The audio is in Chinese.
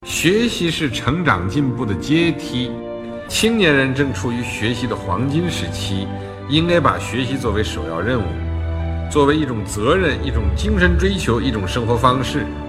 学习是成长进步的阶梯，青年人正处于学习的黄金时期，应该把学习作为首要任务，作为一种责任、一种精神追求、一种生活方式。